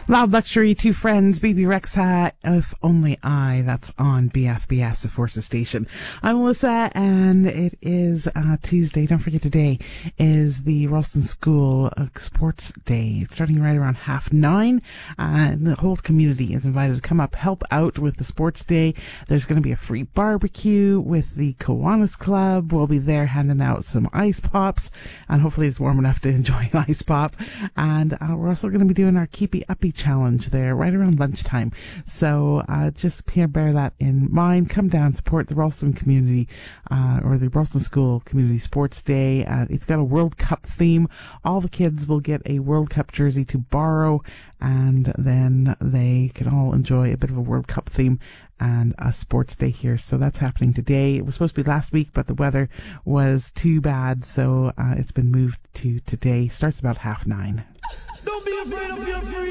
Loud Luxury, Two Friends, Baby Rexa, If Only I. That's on BFBS, the Forces Station. I'm Melissa, and it is Tuesday. Don't forget, today is the Ralston School Sports Day. It's starting right around 9:30, and the whole community is invited to come up, help out with the sports day. There's going to be a free barbecue with the Kiwanis Club. We'll be there handing out some ice pops, and hopefully it's warm enough to enjoy an ice pop. And we're also going to be doing our Keepy Uppy challenge there right around lunchtime. So just bear that in mind. Come down, support the Ralston community or the Ralston School Community Sports Day. It's got a World Cup theme. All the kids will get a World Cup jersey to borrow, and then they can all enjoy a bit of a World Cup theme and a sports day here. So that's happening today. It was supposed to be last week, but the weather was too bad, so it's been moved to today. Starts about 9:30. Don't be afraid of your